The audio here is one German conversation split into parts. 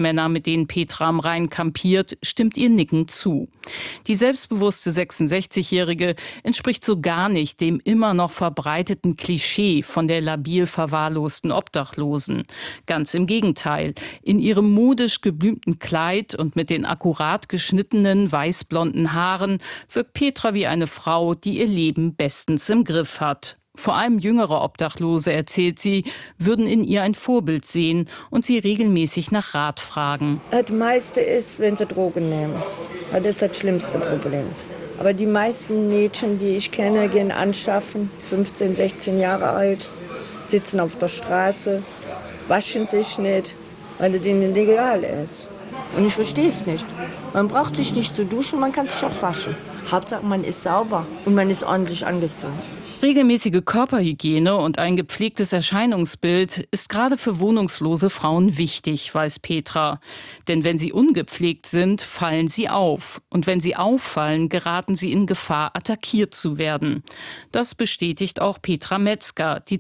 Männer, mit denen Petra am Rhein kampiert, stimmt ihr nickend zu. Die selbstbewusste 66-Jährige entspricht so gar nicht dem immer noch verbreiteten Klischee von der labil verwahrlosten Obdachlosen. Ganz im Gegenteil. In ihrem modisch geblümten Kleid und mit den akkurat geschnittenen weißblonden Haaren wirkt Petra wie eine Frau, die ihr Leben bestens im Griff hat. Vor allem jüngere Obdachlose, erzählt sie, würden in ihr ein Vorbild sehen und sie regelmäßig nach Rat fragen. Das meiste ist, wenn sie Drogen nehmen. Das ist das schlimmste Problem. Aber die meisten Mädchen, die ich kenne, gehen anschaffen, 15, 16 Jahre alt, sitzen auf der Straße, waschen sich nicht, weil es ihnen legal ist. Und ich verstehe es nicht. Man braucht sich nicht zu duschen, man kann sich auch waschen. Hauptsache, man ist sauber und man ist ordentlich angezogen. Regelmäßige Körperhygiene und ein gepflegtes Erscheinungsbild ist gerade für wohnungslose Frauen wichtig, weiß Petra. Denn wenn sie ungepflegt sind, fallen sie auf. Und wenn sie auffallen, geraten sie in Gefahr, attackiert zu werden. Das bestätigt auch Petra Metzger, die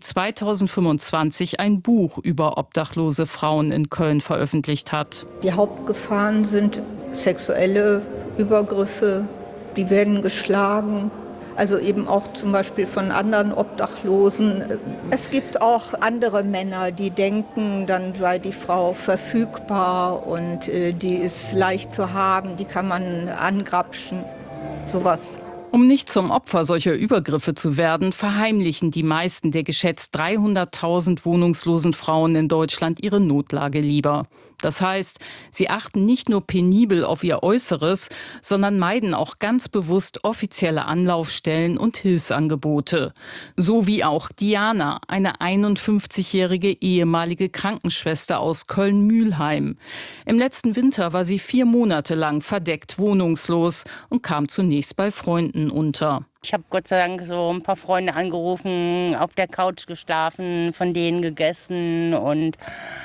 2025 ein Buch über obdachlose Frauen in Köln veröffentlicht hat. Die Hauptgefahren sind sexuelle Übergriffe, die werden geschlagen. Also eben auch zum Beispiel von anderen Obdachlosen. Es gibt auch andere Männer, die denken, dann sei die Frau verfügbar und die ist leicht zu haben, die kann man angrapschen, sowas. Um nicht zum Opfer solcher Übergriffe zu werden, verheimlichen die meisten der geschätzt 300.000 wohnungslosen Frauen in Deutschland ihre Notlage lieber. Das heißt, sie achten nicht nur penibel auf ihr Äußeres, sondern meiden auch ganz bewusst offizielle Anlaufstellen und Hilfsangebote. So wie auch Diana, eine 51-jährige ehemalige Krankenschwester aus Köln-Mühlheim. Im letzten Winter war sie 4 Monate lang verdeckt wohnungslos und kam zunächst bei Freunden unter. Ich habe Gott sei Dank so ein paar Freunde angerufen, auf der Couch geschlafen, von denen gegessen und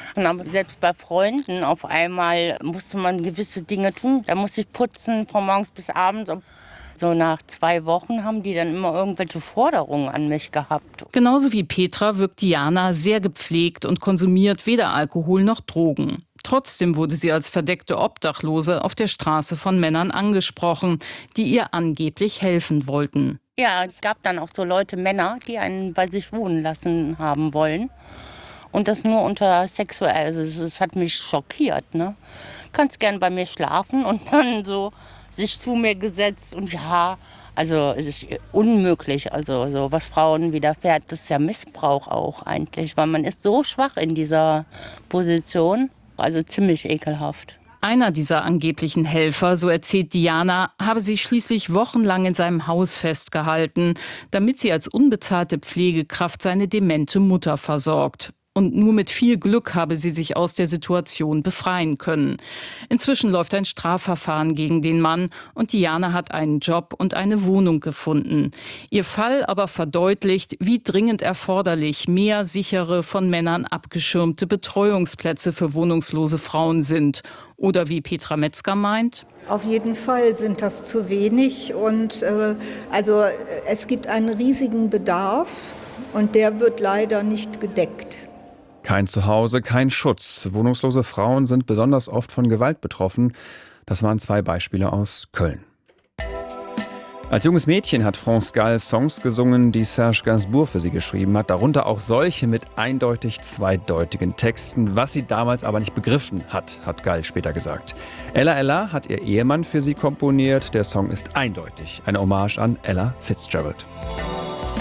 selbst bei Freunden auf einmal musste man gewisse Dinge tun. Da musste ich putzen von morgens bis abends. So nach 2 Wochen haben die dann immer irgendwelche Forderungen an mich gehabt. Genauso wie Petra wirkt Diana sehr gepflegt und konsumiert weder Alkohol noch Drogen. Trotzdem wurde sie als verdeckte Obdachlose auf der Straße von Männern angesprochen, die ihr angeblich helfen wollten. Ja, es gab dann auch so Männer, die einen bei sich wohnen lassen haben wollen. Und das nur unter sexuell, also das hat mich schockiert. Ne? Kannst gern bei mir schlafen und dann so sich zu mir gesetzt und ja, also es ist unmöglich. Also so was Frauen widerfährt, das ist ja Missbrauch auch eigentlich, weil man ist so schwach in dieser Position. Also ziemlich ekelhaft. Einer dieser angeblichen Helfer, so erzählt Diana, habe sie schließlich wochenlang in seinem Haus festgehalten, damit sie als unbezahlte Pflegekraft seine demente Mutter versorgt. Und nur mit viel Glück habe sie sich aus der Situation befreien können. Inzwischen läuft ein Strafverfahren gegen den Mann und Diana hat einen Job und eine Wohnung gefunden. Ihr Fall aber verdeutlicht, wie dringend erforderlich mehr sichere, von Männern abgeschirmte Betreuungsplätze für wohnungslose Frauen sind. Oder wie Petra Metzger meint: Auf jeden Fall sind das zu wenig und also es gibt einen riesigen Bedarf und der wird leider nicht gedeckt. Kein Zuhause, kein Schutz. Wohnungslose Frauen sind besonders oft von Gewalt betroffen. Das waren 2 Beispiele aus Köln. Als junges Mädchen hat France Gall Songs gesungen, die Serge Gainsbourg für sie geschrieben hat. Darunter auch solche mit eindeutig zweideutigen Texten. Was sie damals aber nicht begriffen hat, hat Gall später gesagt. Ella Ella hat ihr Ehemann für sie komponiert. Der Song ist eindeutig eine Hommage an Ella Fitzgerald.